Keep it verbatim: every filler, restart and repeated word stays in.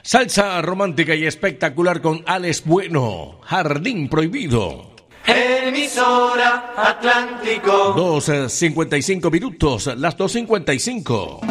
Salsa romántica y espectacular con Alex Bueno, Jardín Prohibido. Emisora Atlántico. dos cincuenta y cinco minutos, las dos cincuenta y cinco.